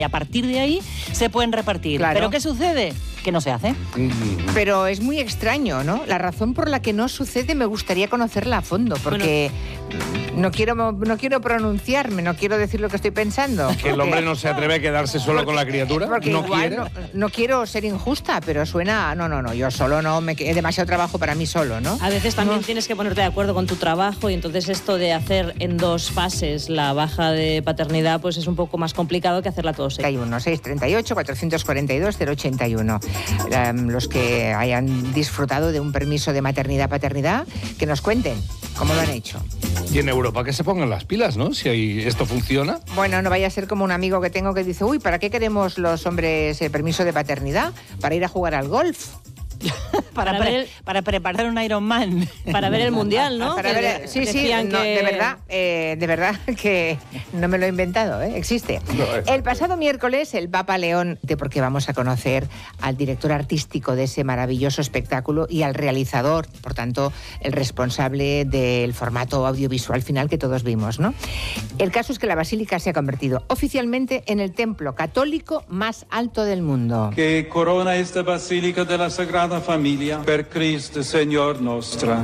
Y a partir de ahí se pueden repartir. Claro. ¿Pero qué sucede? Que no se hace. Pero es muy extraño, ¿no? La razón por la que no sucede me gustaría conocerla a fondo, porque no quiero pronunciarme, no quiero decir lo que estoy pensando. Que el hombre no se atreve a quedarse solo con la criatura. Porque no igual quiere. no quiero ser injusta, pero suena... No, yo solo no, es demasiado trabajo para mí solo, ¿no? A veces también tienes que ponerte de acuerdo con tu trabajo y entonces esto de hacer en 2 fases la baja de paternidad pues es un poco más complicado que hacerla todo seguido. 638 442 081. Los que hayan disfrutado de un permiso de maternidad-paternidad, que nos cuenten cómo lo han hecho. Y en Europa que se pongan las pilas, ¿no? Si esto funciona. Bueno, no vaya a ser como un amigo que tengo que dice, ¿para qué queremos los hombres permiso de paternidad? ¿Para ir a jugar al golf? Para preparar un Ironman. Para ver el Mundial, ¿no? Sí, Decían no, que... de verdad que no me lo he inventado, existe. El pasado miércoles el Papa León, porque vamos a conocer al director artístico de ese maravilloso espectáculo y al realizador, por tanto, el responsable del formato audiovisual final que todos vimos, ¿no? El caso es que la Basílica se ha convertido oficialmente en el templo católico más alto del mundo. Que corona esta Basílica de la Sagrada Familia per Cristo Señor nostra.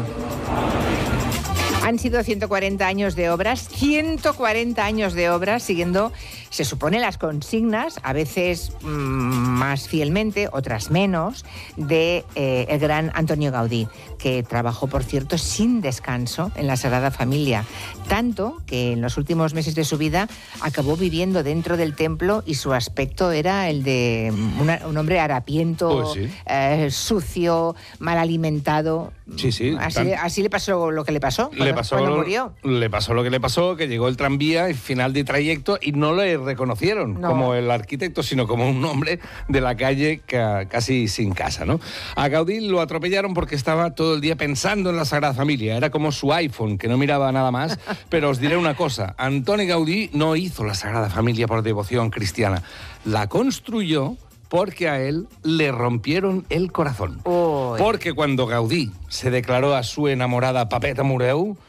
Han sido 140 años de obras, 140 años de obras, siguiendo, se supone, las consignas, a veces más fielmente, otras menos, de el gran Antonio Gaudí, que trabajó, por cierto, sin descanso en la Sagrada Familia. Tanto que en los últimos meses de su vida acabó viviendo dentro del templo y su aspecto era el de un hombre harapiento, Pues sí. sucio, mal alimentado. Sí. Así le pasó lo que le pasó. Cuando murió. Le pasó lo que le pasó, que llegó el tranvía, el final de trayecto, y no le reconocieron como el arquitecto, sino como un hombre de la calle casi sin casa, ¿no? A Gaudí lo atropellaron porque estaba todo el día pensando en la Sagrada Familia. Era como su iPhone, que no miraba nada más. Pero os diré una cosa, Antoni Gaudí no hizo la Sagrada Familia por devoción cristiana. La construyó porque a él le rompieron el corazón. Uy. Porque cuando Gaudí se declaró a su enamorada Pepeta Mureu...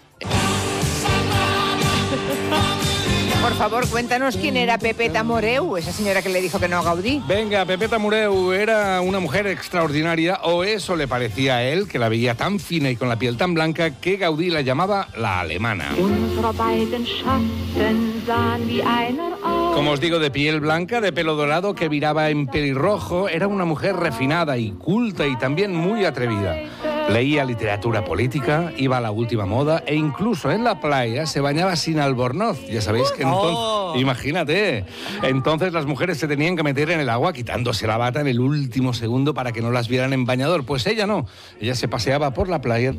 Por favor, cuéntanos quién era Pepeta Mureu, esa señora que le dijo que no a Gaudí. Venga, Pepeta Mureu era una mujer extraordinaria, o eso le parecía a él, que la veía tan fina y con la piel tan blanca, que Gaudí la llamaba la alemana. Como os digo, de piel blanca, de pelo dorado que viraba en pelirrojo, era una mujer refinada y culta y también muy atrevida. Leía literatura política, iba a la última moda e incluso en la playa se bañaba sin albornoz. Ya sabéis que entonces, imagínate, entonces las mujeres se tenían que meter en el agua quitándose la bata en el último segundo para que no las vieran en bañador. Pues ella no, ella se paseaba por la playa.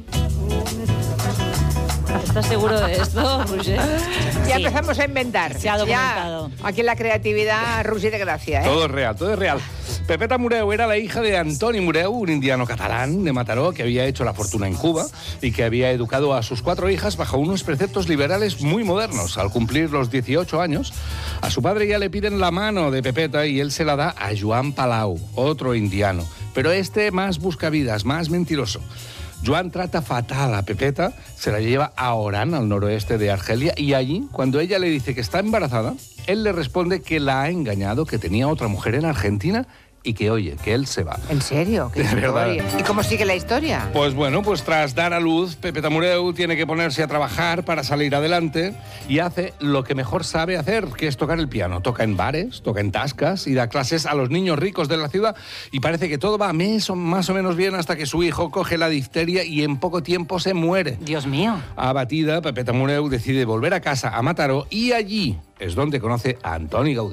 ¿Estás seguro de esto, Roger? Ya empezamos a inventar. Se ha documentado. Ya, aquí la creatividad, Roger de Gracia, ¿eh? Todo es real, todo es real. Pepeta Mureu era la hija de Antoni Mureu, un indiano catalán de Mataró que había hecho la fortuna en Cuba y que había educado a sus 4 hijas bajo unos preceptos liberales muy modernos. Al cumplir los 18 años, a su padre ya le piden la mano de Pepeta y él se la da a Joan Palau, otro indiano, pero este más buscavidas, más mentiroso. Joan trata fatal a Pepeta, se la lleva a Orán, al noroeste de Argelia, y allí, cuando ella le dice que está embarazada, él le responde que la ha engañado, que tenía otra mujer en Argentina y que, oye, que él se va. ¿En serio? ¿Qué De verdad. historia? ¿Y cómo sigue la historia? Pues bueno, pues tras dar a luz, Pepeta Mureu tiene que ponerse a trabajar para salir adelante y hace lo que mejor sabe hacer, que es tocar el piano. Toca en bares, toca en tascas y da clases a los niños ricos de la ciudad y parece que todo va más o menos bien hasta que su hijo coge la difteria y en poco tiempo se muere. Dios mío. Abatida, Pepeta Mureu decide volver a casa a Mataró y allí es donde conoce a Antoni Gaudí.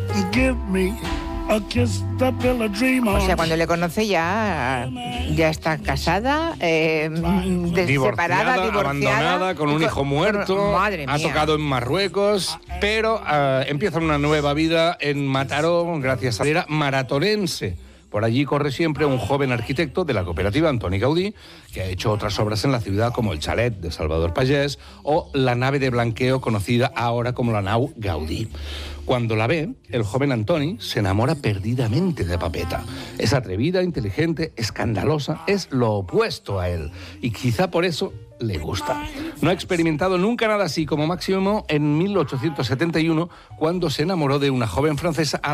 O sea, cuando le conoce ya está casada, separada, divorciada, abandonada, con un hijo muerto, madre mía. ha tocado en Marruecos, pero empieza una nueva vida en Mataró gracias a la era maratonense. Por allí corre siempre un joven arquitecto de la cooperativa Antoni Gaudí, que ha hecho otras obras en la ciudad como el Chalet de Salvador Pagès o la nave de blanqueo conocida ahora como la nau Gaudí. Cuando la ve, el joven Antoni se enamora perdidamente de Pepeta. Es atrevida, inteligente, escandalosa, es lo opuesto a él. Y quizá por eso le gusta. No ha experimentado nunca nada así, como máximo en 1871, cuando se enamoró de una joven francesa